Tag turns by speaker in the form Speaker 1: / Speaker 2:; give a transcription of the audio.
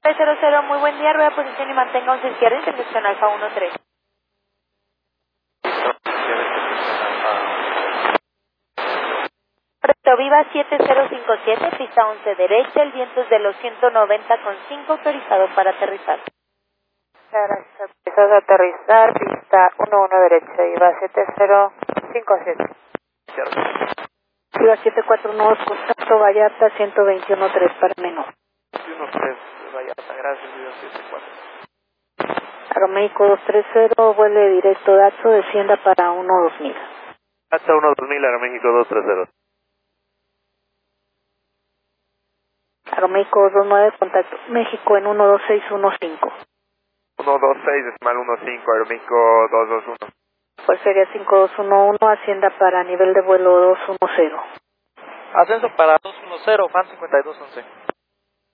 Speaker 1: 300, muy buen día, rueda posición y mantenga 11 izquierda, intersección Alfa 13. Puerto Viva 7057, pista 11 derecha, el viento es de los 190,5, autorizado para aterrizar.
Speaker 2: Gracias, autorizado a aterrizar, pista 11 derecha, Viva 7057.
Speaker 1: Viva 741, contacto Vallarta 121.3 para menor.
Speaker 3: 1-3, Vallarta, gracias, Viva 74.
Speaker 1: Aeroméxico 230, vuele directo Dato, descienda para 12000.
Speaker 3: Hasta 1-2000, Aeroméxico 230.
Speaker 1: Aeroméxico 29, contacto México en 12615.
Speaker 3: 126, decimal 15, Aeroméxico 221.
Speaker 1: Pues sería 5211, ascienda para nivel de vuelo 210.
Speaker 4: Ascenso para 210, Fan 5211.